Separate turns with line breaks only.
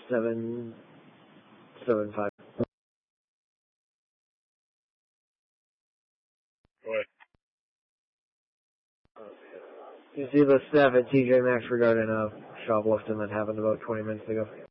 775.
What?
You see the staff at TJ Maxx regarding a shoplifting that happened about 20 minutes ago?